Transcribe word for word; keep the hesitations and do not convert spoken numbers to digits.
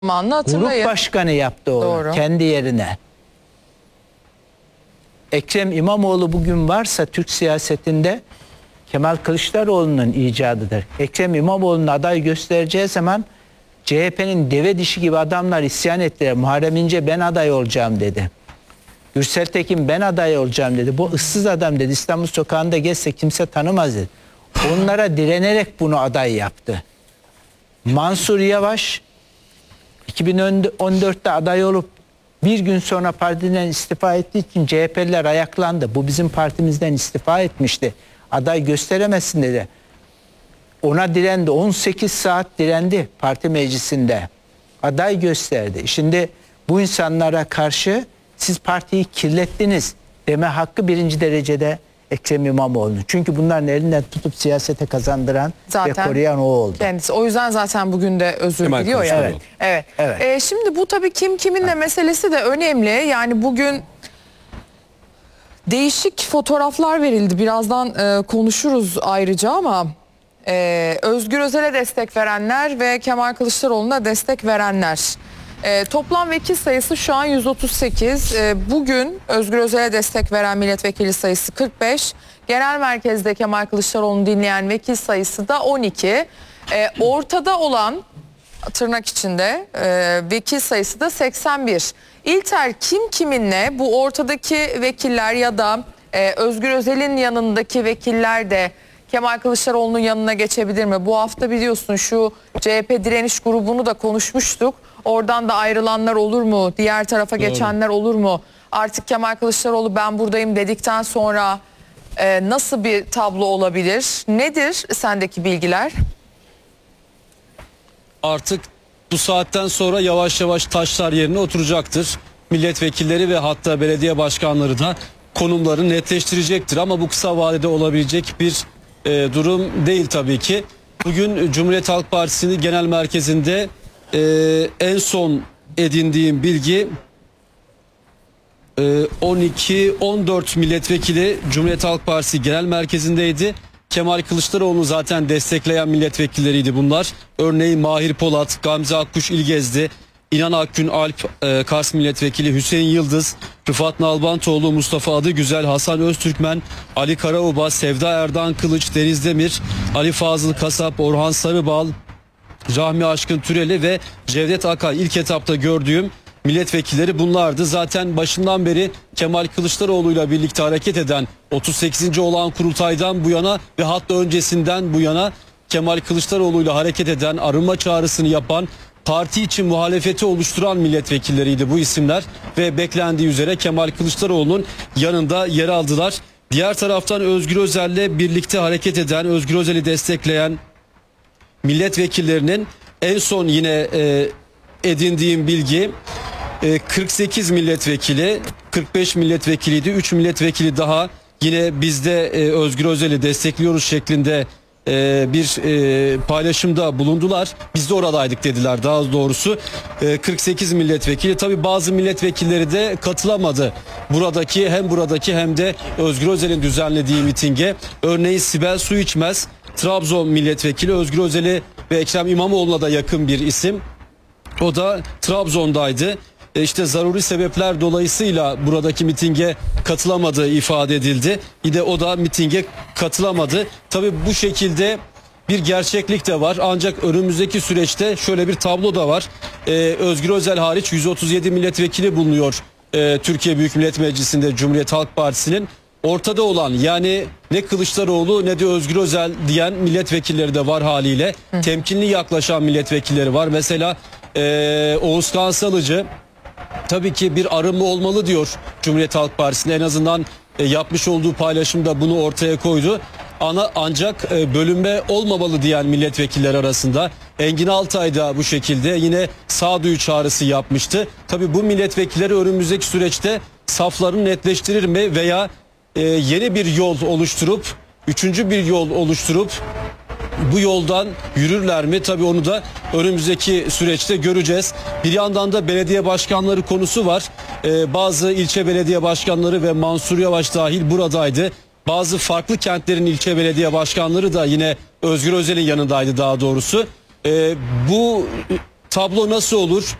Grup başkanı yaptı onu. Doğru. Kendi yerine. Ekrem İmamoğlu bugün varsa Türk siyasetinde Kemal Kılıçdaroğlu'nun icadıdır. Ekrem İmamoğlu'nun aday göstereceği zaman C H P'nin deve dişi gibi adamlar isyan ettiler. Muharrem İnce ben aday olacağım dedi. Gürsel Tekin ben aday olacağım dedi. Bu ıssız adam dedi. İstanbul sokağında gezse kimse tanımaz dedi. Onlara direnerek bunu aday yaptı. Mansur Yavaş iki bin on dörtte aday olup bir gün sonra partiden istifa ettiği için C H P'liler ayaklandı. Bu bizim partimizden istifa etmişti. Aday gösteremezsin dedi. Ona direndi. on sekiz saat direndi parti meclisinde. Aday gösterdi. Şimdi bu insanlara karşı siz partiyi kirlettiniz deme hakkı birinci derecede Ekrem İmamoğlu'nun. Çünkü bunların elinden tutup siyasete kazandıran zaten ve koruyan o oldu. Kendisi. O yüzden zaten bugün de özür Kemal diliyor yani. Evet. Evet. Evet. Ee, şimdi bu tabii kim kiminle evet. meselesi de önemli. Yani bugün değişik fotoğraflar verildi. Birazdan e, konuşuruz ayrıca ama e, Özgür Özel'e destek verenler ve Kemal Kılıçdaroğlu'na destek verenler. E, toplam vekil sayısı şu an yüz otuz sekiz. E, bugün Özgür Özel'e destek veren milletvekili sayısı kırk beş. Genel merkezde Kemal Kılıçdaroğlu'nu dinleyen vekil sayısı da on iki. E, ortada olan tırnak içinde e, vekil sayısı da seksen bir. İlter kim kiminle bu ortadaki vekiller ya da e, Özgür Özel'in yanındaki vekiller de Kemal Kılıçdaroğlu'nun yanına geçebilir mi? Bu hafta biliyorsun şu C H P direniş grubunu da konuşmuştuk. Oradan da ayrılanlar olur mu? Diğer tarafa Doğru. geçenler olur mu? Artık Kemal Kılıçdaroğlu ben buradayım dedikten sonra e, nasıl bir tablo olabilir? Nedir sendeki bilgiler? Artık bu saatten sonra yavaş yavaş taşlar yerine oturacaktır. Milletvekilleri ve hatta belediye başkanları da konumlarını netleştirecektir. Ama bu kısa vadede olabilecek bir e, durum değil tabii ki. Bugün Cumhuriyet Halk Partisi'nin genel merkezinde e, en son edindiğim bilgi e, on iki on dört milletvekili Cumhuriyet Halk Partisi genel merkezindeydi. Kemal Kılıçdaroğlu'nu zaten destekleyen milletvekilleriydi bunlar. Örneğin Mahir Polat, Gamze Akkuş İlgezdi, İnan Akgün Alp, e, Kars Milletvekili Hüseyin Yıldız, Rıfat Nalbantoğlu, Mustafa Adıgüzel, Hasan Öztürkmen, Ali Karaoba, Sevda Erdan Kılıç, Deniz Demir, Ali Fazıl Kasap, Orhan Sarıbal, Rahmi Aşkın Türeli ve Cevdet Akay ilk etapta gördüğüm milletvekilleri bunlardı. Zaten başından beri Kemal Kılıçdaroğlu'yla birlikte hareket eden otuz sekizinci olağan kurultaydan bu yana ve hatta öncesinden bu yana Kemal Kılıçdaroğlu'yla hareket eden, arınma çağrısını yapan, parti için muhalefeti oluşturan milletvekilleriydi bu isimler ve beklendiği üzere Kemal Kılıçdaroğlu'nun yanında yer aldılar. Diğer taraftan Özgür Özel'le birlikte hareket eden, Özgür Özel'i destekleyen milletvekillerinin en son yine e, edindiğim bilgi e, kırk sekiz milletvekili, kırk beş milletvekiliydi. üç milletvekili daha yine bizde e, Özgür Özel'i destekliyoruz şeklinde e, bir e, paylaşımda bulundular. Biz de oradaydık dediler daha doğrusu. E, kırk sekiz milletvekili. Tabii bazı milletvekilleri de katılamadı. Buradaki hem buradaki hem de Özgür Özel'in düzenlediği mitinge. Örneğin Sibel Suiçmez, Trabzon milletvekili, Özgür Özel'i ve Ekrem İmamoğlu'na da yakın bir isim. O da Trabzon'daydı. E işte zaruri sebepler dolayısıyla buradaki mitinge katılamadığı ifade edildi. Yine o da mitinge katılamadı. Tabii bu şekilde bir gerçeklik de var. Ancak önümüzdeki süreçte şöyle bir tablo da var. E, Özgür Özel hariç yüz otuz yedi milletvekili bulunuyor e, Türkiye Büyük Millet Meclisi'nde Cumhuriyet Halk Partisi'nin. Ortada olan yani ne Kılıçdaroğlu ne de Özgür Özel diyen milletvekilleri de var haliyle. Hı. Temkinli yaklaşan milletvekilleri var. Mesela e, Oğuzkan Salıcı tabii ki bir arınma olmalı diyor Cumhuriyet Halk Partisi'ne. En azından e, yapmış olduğu paylaşımda bunu ortaya koydu. Ana, ancak e, bölünme olmamalı diyen milletvekiller arasında. Engin Altay da bu şekilde yine sağduyu çağrısı yapmıştı. Tabii bu milletvekilleri önümüzdeki süreçte saflarını netleştirir mi veya e, yeni bir yol oluşturup, üçüncü bir yol oluşturup bu yoldan yürürler mi? Tabii onu da önümüzdeki süreçte göreceğiz. Bir yandan da belediye başkanları konusu var. Ee, bazı ilçe belediye başkanları ve Mansur Yavaş dahil buradaydı. Bazı farklı kentlerin ilçe belediye başkanları da yine Özgür Özel'in yanındaydı daha doğrusu. Ee, bu tablo nasıl olur?